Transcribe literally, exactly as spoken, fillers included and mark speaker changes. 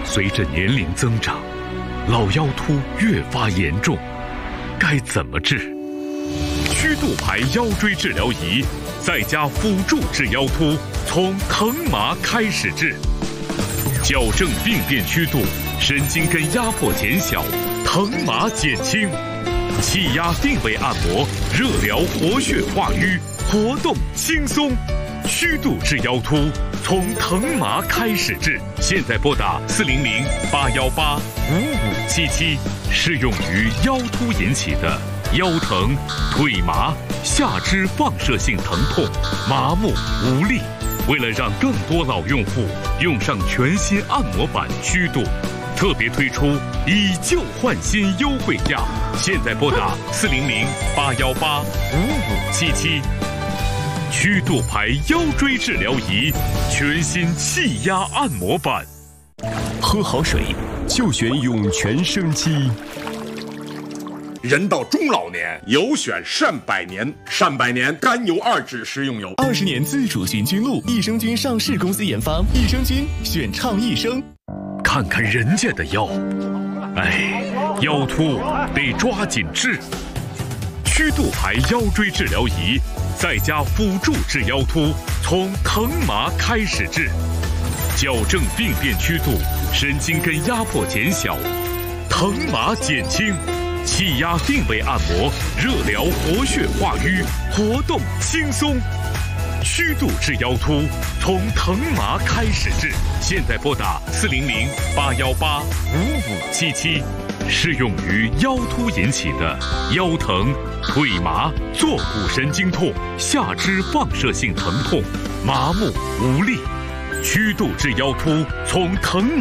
Speaker 1: 随着年龄增长，老腰突越发严重，该怎么治？曲度牌腰椎治疗仪在家辅助治腰突，从疼麻开始治，矫正病变曲度，神经根压迫减小，疼麻减轻，气压定位按摩，热疗活血化瘀，活动轻松。曲度治腰突，从疼麻开始治。现在拨打四零零八幺八五五七七，适用于腰突引起的腰疼、腿麻、下肢放射性疼痛、麻木无力。为了让更多老用户用上全新按摩版曲度，特别推出以旧换新优惠价。现在拨打四零零八幺八五五七七。曲度牌腰椎治疗仪，全新气压按摩版。
Speaker 2: 喝好水就选涌泉生机。
Speaker 3: 人到中老年，有选善百年。善百年甘油二酯食用油，
Speaker 2: 二十年自主寻菌露，益生菌上市公司研发，益生菌选畅益生。
Speaker 1: 看看人家的腰，哎，腰突得抓紧治。曲度牌腰椎治疗仪在家辅助治腰突，从疼麻开始治，矫正病变曲度，神经根压迫减小，疼麻减轻，气压定位按摩，热疗活血化瘀，活动轻松。曲度治腰突，从疼麻开始治。现在拨打四零零八幺八五五七七，适用于腰突引起的腰疼、腿麻、坐骨神经痛、下肢放射性疼痛、麻木无力。曲度治腰突，从疼